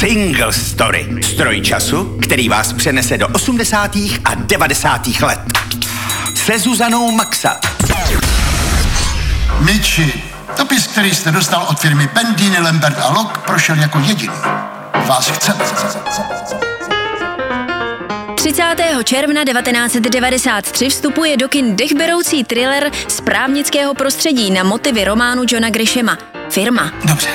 Single Story. Stroj času, který vás přenese do 80. a 90. let. Se Zuzanou Maxa. Michi, dopis, který jste dostal od firmy Pendini, Lambert a Locke, prošel jako jediný. Vás chceme. 30. června 1993 vstupuje do kin dechberoucí thriller z právnického prostředí na motivy románu Johna Grishama. Firma. Dobře.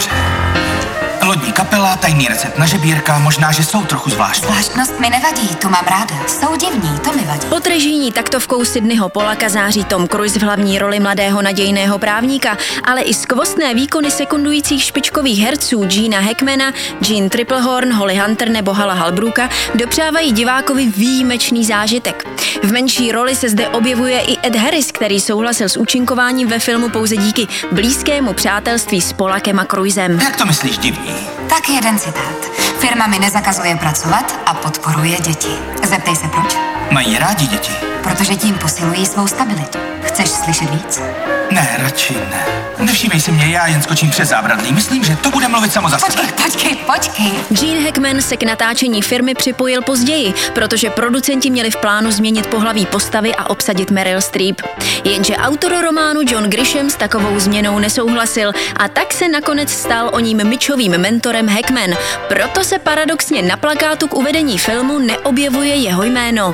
Lodní kapela, tajný recept na žebírka, možná, že jsou trochu zvláštní. Zvláštnost mi nevadí, tu mám ráda. Jsou divní, to mi vadí. Pod režijní taktovkou Sydneyho Pollacka září Tom Cruise v hlavní roli mladého nadějného právníka, ale i skvostné výkony sekundujících špičkových herců Gena Hackmana, Jean Tripplehorn, Holly Hunter nebo Hala Halbrooka dopřávají divákovi výjimečný zážitek. V menší roli se zde objevuje i Ed Harris, který souhlasil s účinkováním ve filmu pouze díky blízkému přátelství s Pollackem a Cruisem. Jak to myslíš divný? Tak jeden citát. Firma mi nezakazuje pracovat a podporuje děti. Zeptej se proč? Mají rádi děti. Protože tím posilují svou stabilitu. Chceš slyšet víc? Ne, radši ne. Nevšímej se mě, já jen skočím přes zábradlí. Myslím, že to bude mluvit samo za sebe. Počkej. Gene Hackman se k natáčení firmy připojil později, protože producenti měli v plánu změnit pohlaví postavy a obsadit Meryl Streep. Jenže autor románu John Grisham s takovou změnou nesouhlasil a tak se nakonec stal oním Mitchovým mentorem Hackman. Proto se paradoxně na plakátu k uvedení filmu neobjevuje jeho jméno.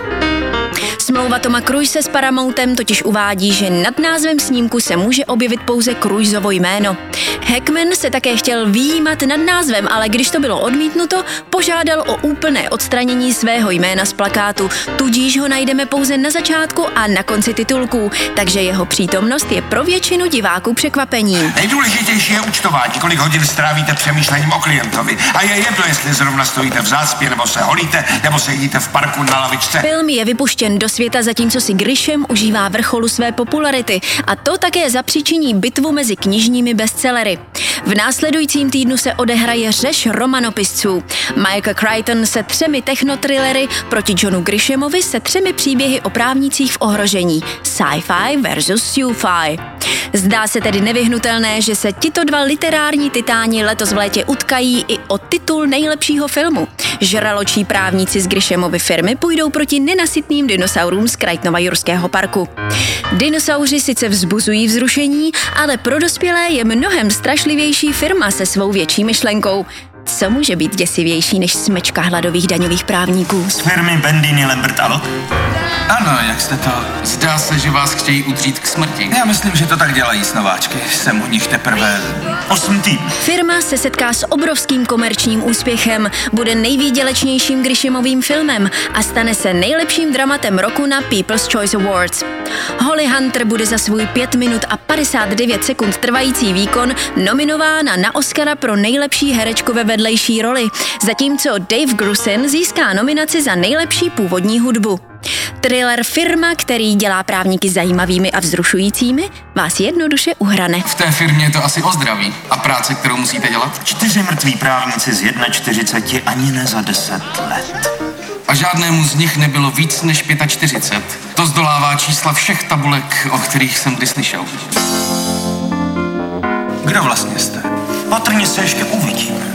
Smlouva Toma Cruise s Paramountem totiž uvádí, že nad názvem snímku se může objevit pouze Cruiseovo jméno. Hackman se také chtěl vyjímat nad názvem, ale když to bylo odmítnuto, požádal o úplné odstranění svého jména z plakátu, tudíž ho najdeme pouze na začátku a na konci titulků, takže jeho přítomnost je pro většinu diváků překvapením. Nejdůležitější je účtování, kolik hodin strávíte přemýšlením o klientovi. A je jedno, jestli zrovna stojíte v zácpě, nebo se holíte, nebo sedíte v parku na lavičce. Film je vypuštěn do světa, zatímco si Grisham užívá vrcholu své popularity a to také zapříčiní bitvu mezi knižními bestsellery. V následujícím týdnu se odehraje řeš romanopisců. Michael Crichton se 3 technotrillery proti Johnu Grishamovi se 3 příběhy o právnících v ohrožení. Sci-fi versus sci-fi. Zdá se tedy nevyhnutelné, že se tito dva literární titáni letos v létě utkají i o titul nejlepšího filmu. Žraločí právníci z Grishamovy firmy půjdou proti nenasytným dinosaurům z Crichtonova jurského parku. Dinosauři sice vzbuzují vzrušení, ale pro dospělé je mnohem strašlivější firma se svou větší myšlenkou. Co může být děsivější než smečka hladových daňových právníků? Z firmy Pendini, Lambert a Locke? Ano, jak jste to... Zdá se, že vás chtějí udřít k smrti. Já myslím, že to tak dělají s nováčky. Jsem u nich teprve 8 týdnů. Firma se setká s obrovským komerčním úspěchem, bude nejvýdělečnějším Grishamovým filmem a stane se nejlepším dramatem roku na People's Choice Awards. Holly Hunter bude za svůj 5 minut a 59 sekund trvající výkon nominována na Oscara pro nejlepší herečku ve vedlejší roli, zatímco Dave Grusin získá nominaci za nejlepší původní hudbu. Thriller Firma, který dělá právníky zajímavými a vzrušujícími, vás jednoduše uhrane. V té firmě je to asi o zdraví. A práce, kterou musíte dělat? 4 mrtví právníci z 41 ani ne za 10 let. A žádnému z nich nebylo víc než 45. To zdolává čísla všech tabulek, o kterých jsem kdy slyšel. Kdo vlastně jste? Patrně se ještě uvidíme.